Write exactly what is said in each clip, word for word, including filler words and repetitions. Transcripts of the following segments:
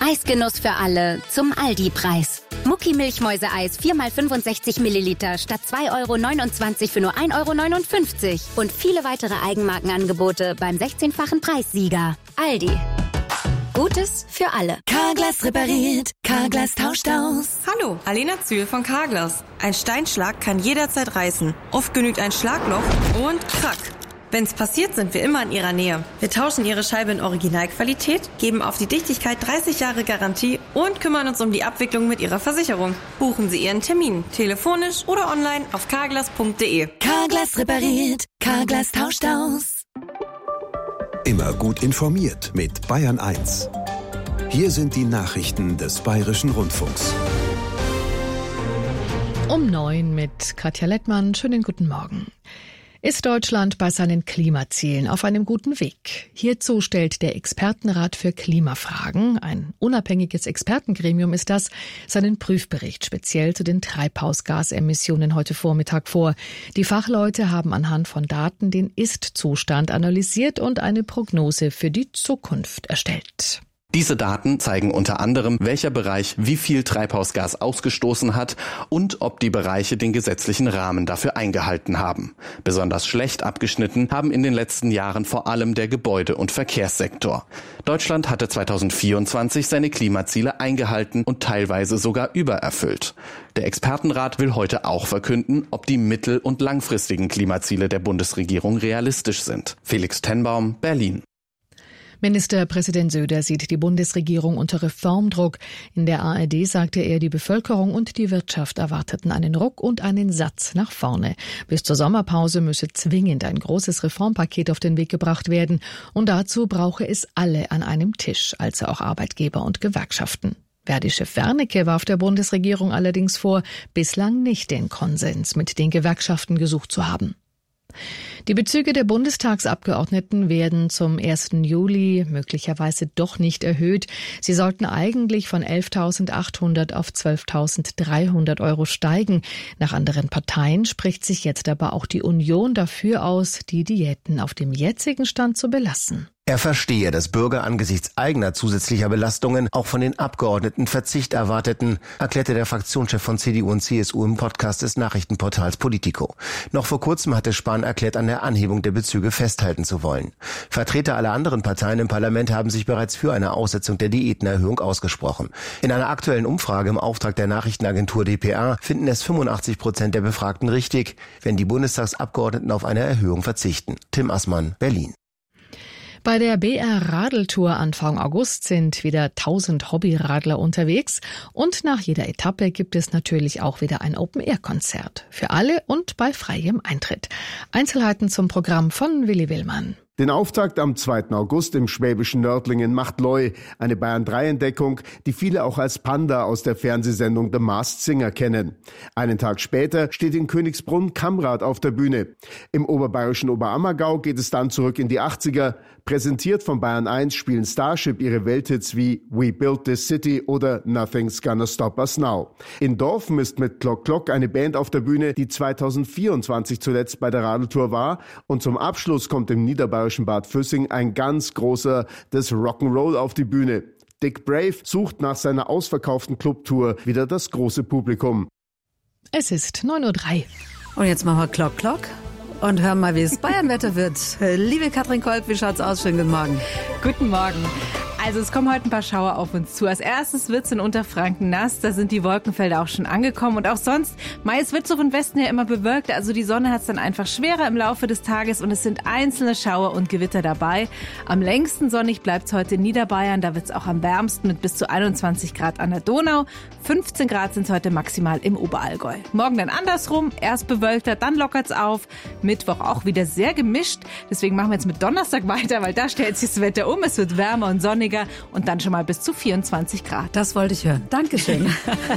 Eisgenuss für alle zum Aldi-Preis. Mucki Milchmäuseeis vier mal fünfundsechzig Milliliter statt zwei Euro neunundzwanzig für nur ein Euro neunundfünfzig. Und viele weitere Eigenmarkenangebote beim sechzehnfachen Preissieger. Aldi. Gutes für alle. Carglass repariert, Carglass tauscht aus. Hallo, Alena Zühl von Carglass. Ein Steinschlag kann jederzeit reißen. Oft genügt ein Schlagloch und krack. Wenn's passiert, sind wir immer in Ihrer Nähe. Wir tauschen Ihre Scheibe in Originalqualität, geben auf die Dichtigkeit dreißig Jahre Garantie und kümmern uns um die Abwicklung mit Ihrer Versicherung. Buchen Sie Ihren Termin, telefonisch oder online auf carglass punkt de. Carglass repariert, Carglass tauscht aus. Immer gut informiert mit Bayern eins. Hier sind die Nachrichten des Bayerischen Rundfunks. Um neun mit Katja Lettmann. Schönen guten Morgen. Ist Deutschland bei seinen Klimazielen auf einem guten Weg? Hierzu stellt der Expertenrat für Klimafragen, ein unabhängiges Expertengremium ist das, seinen Prüfbericht speziell zu den Treibhausgasemissionen heute Vormittag vor. Die Fachleute haben anhand von Daten den Ist-Zustand analysiert und eine Prognose für die Zukunft erstellt. Diese Daten zeigen unter anderem, welcher Bereich wie viel Treibhausgas ausgestoßen hat und ob die Bereiche den gesetzlichen Rahmen dafür eingehalten haben. Besonders schlecht abgeschnitten haben in den letzten Jahren vor allem der Gebäude- und Verkehrssektor. Deutschland hatte zweitausendvierundzwanzig seine Klimaziele eingehalten und teilweise sogar übererfüllt. Der Expertenrat will heute auch verkünden, ob die mittel- und langfristigen Klimaziele der Bundesregierung realistisch sind. Felix Tenbaum, Berlin. Ministerpräsident Söder sieht die Bundesregierung unter Reformdruck. In der A R D sagte er, die Bevölkerung und die Wirtschaft erwarteten einen Ruck und einen Satz nach vorne. Bis zur Sommerpause müsse zwingend ein großes Reformpaket auf den Weg gebracht werden. Und dazu brauche es alle an einem Tisch, also auch Arbeitgeber und Gewerkschaften. Verdi-Chef Wernicke warf der Bundesregierung allerdings vor, bislang nicht den Konsens mit den Gewerkschaften gesucht zu haben. Die Bezüge der Bundestagsabgeordneten werden zum ersten Juli möglicherweise doch nicht erhöht. Sie sollten eigentlich von elftausendachthundert auf zwölftausenddreihundert Euro steigen. Nach anderen Parteien spricht sich jetzt aber auch die Union dafür aus, die Diäten auf dem jetzigen Stand zu belassen. Er verstehe, dass Bürger angesichts eigener zusätzlicher Belastungen auch von den Abgeordneten Verzicht erwarteten, erklärte der Fraktionschef von C D U und C S U im Podcast des Nachrichtenportals Politico. Noch vor kurzem hatte Spahn erklärt, an der Anhebung der Bezüge festhalten zu wollen. Vertreter aller anderen Parteien im Parlament haben sich bereits für eine Aussetzung der Diätenerhöhung ausgesprochen. In einer aktuellen Umfrage im Auftrag der Nachrichtenagentur D P A finden es fünfundachtzig Prozent der Befragten richtig, wenn die Bundestagsabgeordneten auf eine Erhöhung verzichten. Tim Assmann, Berlin. Bei der B R-Radeltour Anfang August sind wieder tausend Hobbyradler unterwegs und nach jeder Etappe gibt es natürlich auch wieder ein Open-Air-Konzert. Für alle und bei freiem Eintritt. Einzelheiten zum Programm von Willi Willmann. Den Auftakt am zweiten August im schwäbischen Nördlingen macht Loi, eine Bayern drei Entdeckung, die viele auch als Panda aus der Fernsehsendung The Masked Singer kennen. Einen Tag später steht in Königsbrunn Kamrad auf der Bühne. Im oberbayerischen Oberammergau geht es dann zurück in die achtziger. Präsentiert von Bayern eins spielen Starship ihre Welthits wie We Built This City oder Nothing's Gonna Stop Us Now. In Dorfen ist mit Glock Glock eine Band auf der Bühne, die zweitausendvierundzwanzig zuletzt bei der Radeltour war. Und zum Abschluss kommt im niederbayerischen Bad Füssing ein ganz großer des Rock'n'Roll auf die Bühne. Dick Brave sucht nach seiner ausverkauften Clubtour wieder das große Publikum. Es ist neun Uhr drei. Und jetzt machen wir Glock Glock und hören mal, wie es Bayernwetter wird. Liebe Katrin Kolb, wie schaut's aus? Schönen guten Morgen. Guten Morgen. Also es kommen heute ein paar Schauer auf uns zu. Als erstes wird's in Unterfranken nass, da sind die Wolkenfelder auch schon angekommen. Und auch sonst, Mai, es wird so von Westen her immer bewölkt, also die Sonne hat's dann einfach schwerer im Laufe des Tages und es sind einzelne Schauer und Gewitter dabei. Am längsten sonnig bleibt's heute in Niederbayern, da wird's auch am wärmsten mit bis zu einundzwanzig Grad an der Donau. fünfzehn Grad sind heute maximal im Oberallgäu. Morgen dann andersrum, erst bewölkter, dann lockert's auf. Mittwoch auch wieder sehr gemischt, deswegen machen wir jetzt mit Donnerstag weiter, weil da stellt sich das Wetter um, es wird wärmer und sonniger. Und dann schon mal bis zu vierundzwanzig Grad. Das wollte ich hören. Dankeschön.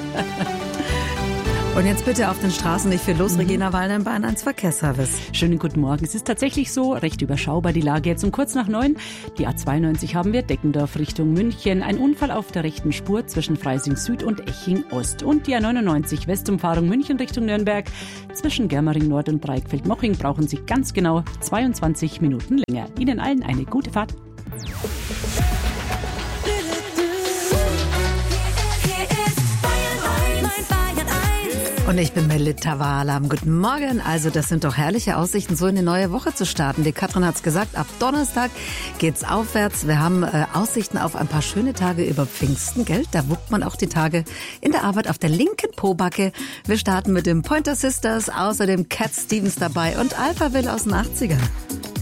Und jetzt bitte auf den Straßen nicht viel los, mhm. Regina Wallner im Bayern eins Verkehrsservice. Schönen guten Morgen. Es ist tatsächlich so, recht überschaubar die Lage jetzt um kurz nach neun. Die A zweiundneunzig haben wir Deckendorf Richtung München. Ein Unfall auf der rechten Spur zwischen Freising Süd und Eching Ost. Und die A neunundneunzig Westumfahrung München Richtung Nürnberg. Zwischen Germering Nord und Breitfeld-Moching brauchen Sie ganz genau zweiundzwanzig Minuten länger. Ihnen allen eine gute Fahrt. Und ich bin Melita Wahlam. Guten Morgen. Also das sind doch herrliche Aussichten, so in die neue Woche zu starten. Die Katrin hat's gesagt, ab Donnerstag geht's aufwärts. Wir haben äh, Aussichten auf ein paar schöne Tage über Pfingsten, gell? Da wuppt man auch die Tage in der Arbeit auf der linken Pobacke. Wir starten mit den Pointer Sisters, außerdem Cat Stevens dabei und Alphaville aus den achtzigern.